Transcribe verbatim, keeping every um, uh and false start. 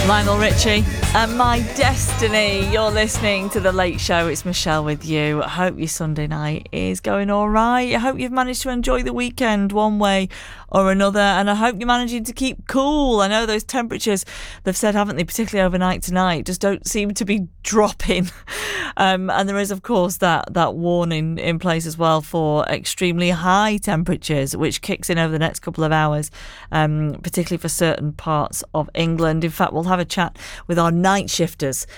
Lionel Richie and My Destiny. You're listening to The Late Show. It's Michelle with you. I hope your Sunday night is going all right. I hope you've managed to enjoy the weekend one way or another, and I hope you're managing to keep cool. I know those temperatures, they've said, haven't they, particularly overnight tonight, just don't seem to be dropping. Um, and there is, of course, that, that warning in place as well for extremely high temperatures, which kicks in over the next couple of hours, um, particularly for certain parts of England. In fact, we'll have a chat with our night shifters